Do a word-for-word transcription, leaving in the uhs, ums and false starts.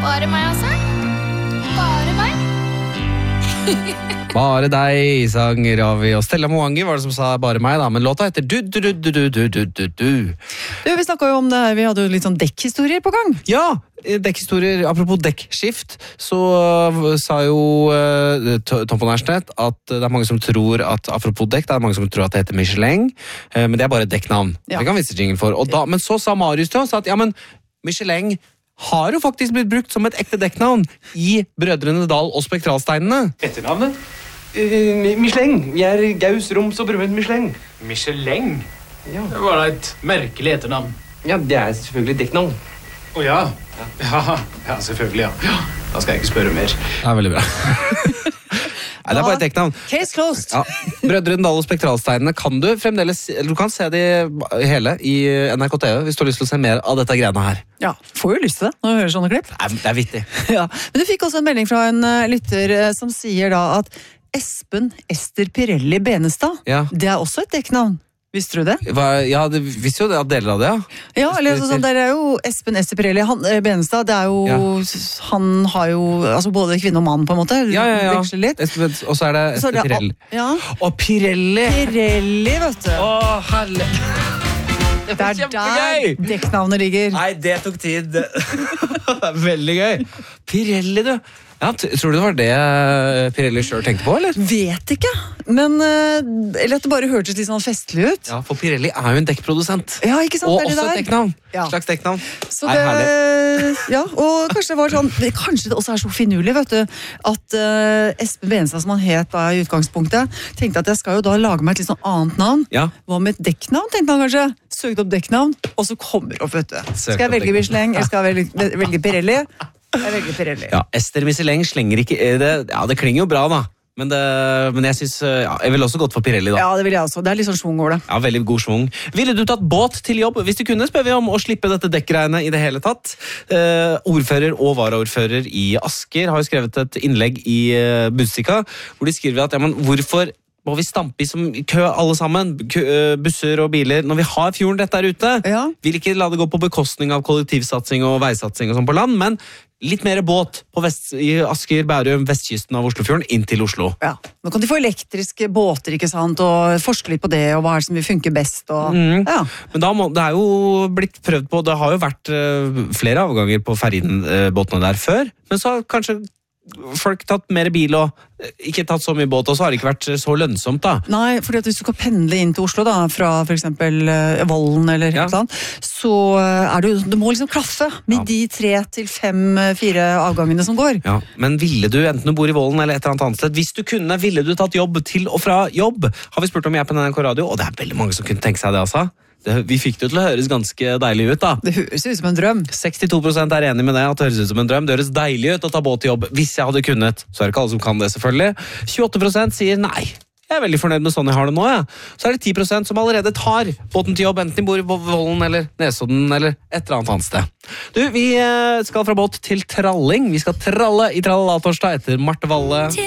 Bare meg altså? Bare meg? Bare deg, sang Ravi og Stella Moangi var det som sa bare meg da, men låta heter du, du, du, du, du, du, du, du. Du, vi snakket jo om det her, vi hadde jo litt sånn dekkhistorier på gang. Ja, dekkhistorier, apropos dekkskift, så uh, sa jo uh, Tom von Erstedt at det er mange som tror at, apropos dekk, det er mange som tror at det heter Michelin, uh, men det er bare dekknavn. Ja. Det kan vise jingle for. Og da, men så sa Marius til oss at ja, men Michelin har jo faktisk blitt brukt som et ekte dekknavn i Brødrene Dal og Spektralsteinene. Etternavnet? Uh, Michelin. Vi er Gaus, Roms og Brødrene Michelin. Michelin? Ja. Det var da et merkelig etternavn. Ja, det er selvfølgelig dekknavn. Å ja. Ja, ja, selvfølgelig, ja. ja. Da skal jeg ikke spørre mer. Det er veldig bra. Nei, det er bare et dekknavn. Case closed. Ja. Brødrene Dal og Spektralsteinene kan du fremdeles, eller du kan se de hele i N R K T V hvis du har lyst til å se mer av dette greiene her. Ja, får jo lyst til det når du hører sånne klipp. Det er, det er vittig. Ja. Men du fikk også en melding fra en uh, lytter uh, som sier da at Espen Ester Pirelli Benestad, Ja. det er også et dekknavn. Visste du det? Hva, ja, det visste jo det at deler av det, ja. Ja, eller sånn, det er jo Espen Ester Pirelli han, eh, Benestad, det er jo, Ja. han har jo, altså både kvinne og mann på en måte, Ja, ja, ja. veksler litt. Espen- Og så er det Så er det- Pirelli. Ja, Og Pirelli! Pirelli, vet du. Å, herlig! Det er der dekknavnet ligger. Nei, det tok tid. Det er veldig gøy. Pirelli, du. Ja, t- tror du det var det eh, Pirelli selv tenkte på, eller? Vet ikke, men eh, eller at det bare hørtes litt sånn festlig ut. Ja, for Pirelli er jo en dekkprodusent. Ja, ikke sant, Og det er det også et der. dekknavn. Ja. Slags dekknavn. Så Nei, det, ja, og kanskje det var sånn, kanskje det også er så finurlig, vet du, at uh, Espen Benestad, som han het da i utgangspunktet, tenkte at jeg skal jo da lage meg et litt sånn annet navn. Ja. Hva med et dekknavn, tenkte han kanskje. Søkte opp dekknavn, og så kommer det opp, vet du. Søkte Skal jeg opp velge dekknavn. Michelin, eller skal jeg velge, velge Pirelli? Jeg velger Pirelli. Ja, Ester Michelin slenger ikke eh, det, ja, det klinger jo bra da. Men, det, men jeg synes, eh, ja, jeg vil også gått for Pirelli da. Ja, det vil jeg også. Det er litt sånn schwung over det. Ja, veldig god svung. Ville du tatt båt til jobb? Hvis du kunne, spør vi om å slippe dette dekkgreiene i det hele tatt. Eh, ordfører og varaordfører i Asker har jo skrevet et innlegg i eh, Budstikka, hvor de skriver at, ja, men hvorfor må vi stampe i som kø alle sammen, kø, eh, busser og biler, når vi har fjorden rett der ute? Ja. Vil ikke la det gå på bekostning av kollektivsatsing og veisatsing og sånn på land, men litt mer båt på vest, i Asker, Bærum, vestkysten av Oslofjorden, inn til Oslo. Ja. Nå kan de få elektriske båter, ikke sant, og forske litt på det, og hva er det som vil funke best, og Mm. ja. Men da må, det er jo blitt prøvd på, det har jo vært uh, flere avganger på ferjenbåtene der før, men så har kanskje folk tatt mer bil og uh, ikke tatt så mye båt, og så har det ikke vært så lønnsomt da. Nei, fordi at hvis du skal pendle inn til Oslo da, fra for eksempel uh, Vollen eller Ja. noe sånt, så uh, er det jo, det må liksom klaffe med Ja. de tre til fem, uh, fire avgangene som går. Ja, men ville du, enten du bor i Vollen eller et eller annet annet sted, hvis du kunne, ville du tatt jobb til og fra jobb? Har vi spurt om jeg på N R K Radio, og det er veldig mange som kunne tenke seg det, altså. Det, vi fikk det til å høres ganske deilig ut da. Det høres ut som en drøm. sekstito prosent er enig med det, at det høres ut som en drøm. Det høres deilig ut å ta båt til jobb, hvis jeg hadde kunnet. Så er det ikke alle som kan det, selvfølgelig. tjueåtte prosent sier nei. Jeg er veldig fornøyd med sånn jeg har det nå, ja. Så er det ti prosent som allerede tar båten til jobb, enten de bor i Vollen eller Nesodden eller et eller annet annet sted. Du, vi skal fra båt til tralling. Vi skal tralle i Trallatorsdag etter Marte Valle.